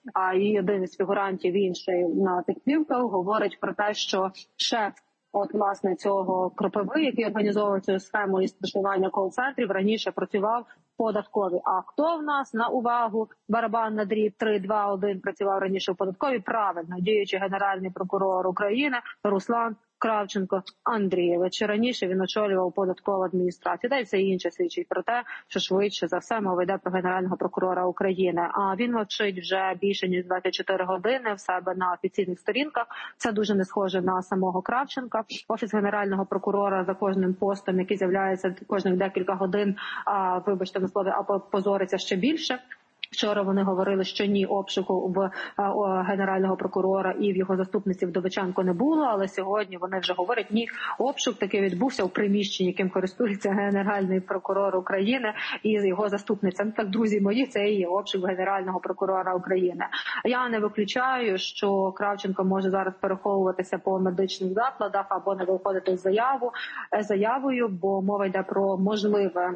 і один із фігурантів, інший на тих плівках, говорить про те, що шеф власне цього Кропиви, який організовував цю схему із стажування кол-центрів, раніше працював в податковій. А хто в нас, на увагу, барабан на дріб 3-2-1, працював раніше в податковій? Правильно, діючий генеральний прокурор України Руслан Кравченко Андрійович. Раніше він очолював податкову адміністрацію. Та й все інше свідчить про те, що швидше за все мова йде про генерального прокурора України. А він мовчить вже більше ніж 24 години в себе на офіційних сторінках. Це дуже не схоже на самого Кравченка. Офіс генерального прокурора за кожним постом, який з'являється кожних декілька годин, вибачте на слові, позориться ще більше. Вчора вони говорили, що ні, обшуку в генерального прокурора і в його заступниці Вдовиченко не було, але сьогодні вони вже говорять, ні, обшук таки відбувся у приміщенні, яким користується генеральний прокурор України і його заступниця. Так, друзі мої, це і є обшук генерального прокурора України. Я не виключаю, що Кравченко може зараз переховуватися по медичних закладах або не виходити з заявою, бо мова йде про можливе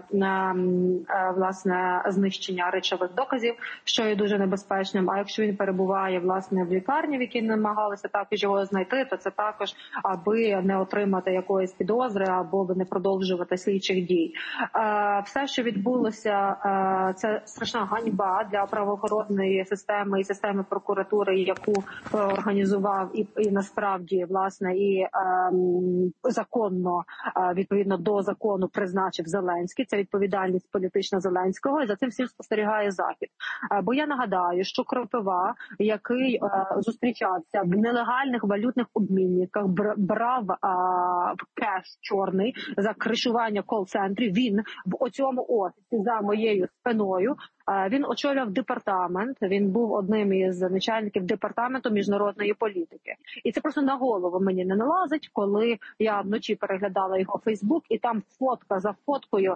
власне знищення речових доказів, що є дуже небезпечним. А якщо він перебуває власне в лікарні, в якій намагалися також його знайти, то це також, аби не отримати якоїсь підозри або не продовжувати слідчих дій. Все, що відбулося, це страшна ганьба для правоохоронної системи і системи прокуратури, яку організував і насправді власне і законно, відповідно до закону, призначив Зеленський. Це відповідальність політична Зеленського, і за цим всім спостерігає Захід. Бо я нагадаю, що Кропива, який зустрічався в нелегальних валютних обмінниках, брав кеш чорний за кришування кол-центрів, він в оцьому офісі за моєю спиною, він очолював департамент, він був одним із начальників департаменту міжнародної політики. І це просто на голову мені не налазить, коли я вночі переглядала його Фейсбук, і там фотка за фоткою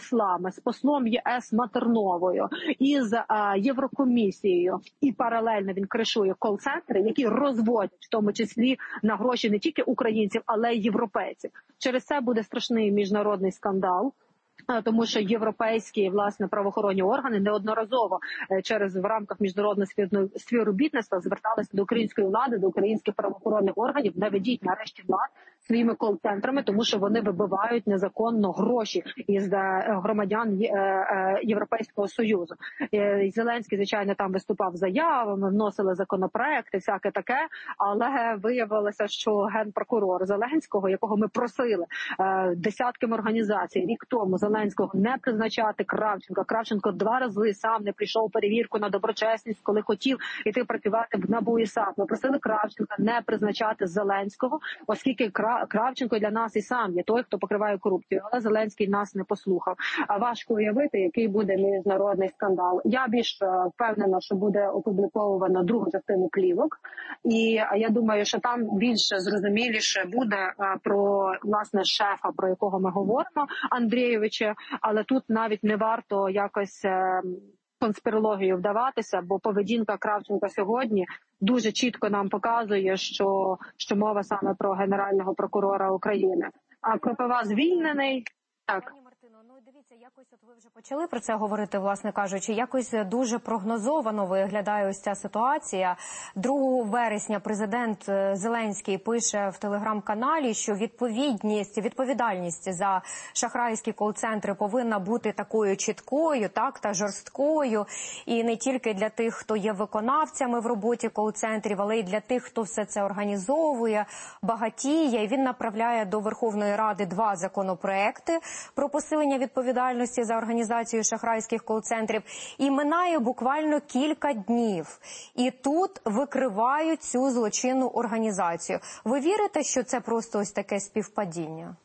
з послом ЄС Матерновою, із Єврокомісією, і паралельно він кришує кол-центри, які розводять в тому числі на гроші не тільки українців, але й європейців. Через це буде страшний міжнародний скандал. Тому що європейські власне правоохоронні органи неодноразово в рамках міжнародного співробітництва зверталися до української влади, до українських правоохоронних органів: наведіть нарешті лад своїми кол-центрами, тому що вони вибивають незаконно гроші із громадян Європейського Союзу. Зеленський, звичайно, там виступав з заявами, вносили законопроекти, всяке таке, але виявилося, що генпрокурор Зеленського, якого ми просили десятками організацій рік тому Зеленського не призначати Кравченка. Кравченко 2 рази сам не прийшов перевірку на доброчесність, коли хотів іти працювати в НАБУ і САП. Ми просили Кравченка не призначати Зеленського, оскільки Кравченко для нас і сам є той, хто покриває корупцію. Але Зеленський нас не послухав. Важко уявити, який буде міжнародний скандал. Я більш впевнена, що буде опубліковано другу частину плівок. І я думаю, що там більш зрозуміліше буде про власне шефа, про якого ми говоримо, Андрійовича. Але тут навіть не варто якось конспірологію вдаватися, бо поведінка Кравченка сьогодні дуже чітко нам показує, що мова саме про генерального прокурора України. А Кропива звільнений. Так. Ну, дивіться, якось от ви вже почали про це говорити, власне кажучи, якось дуже прогнозовано виглядає ось ця ситуація. 2 вересня президент Зеленський пише в телеграм-каналі, що відповідальність за шахрайські кол-центри повинна бути такою чіткою, так, та жорсткою. І не тільки для тих, хто є виконавцями в роботі кол-центрів, але й для тих, хто все це організовує, багатіє. І він направляє до Верховної Ради 2 законопроекти про посилення відповідальності за організацію шахрайських кол-центрів. І минає буквально кілька днів. І тут викривають цю злочинну організацію. Ви вірите, що це просто ось таке співпадіння?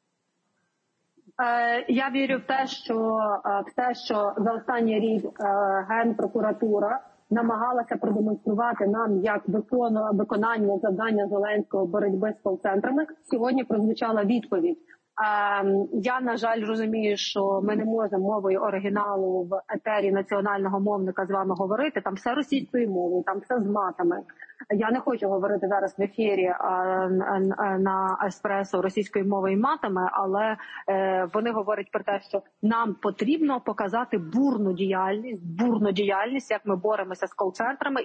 Я вірю в те, що за останній рік Генпрокуратура намагалася продемонструвати нам, як виконання завдання Зеленського боротьби з кол-центрами. Сьогодні прозвучала відповідь. Я, на жаль, розумію, що ми не можемо мовою оригіналу в етері національного мовника з вами говорити. Там все російською мовою, там все з матами. Я не хочу говорити зараз в ефірі на еспресо російською мовою і матами, але вони говорять про те, що нам потрібно показати бурну діяльність, як ми боремося з кол-центрами.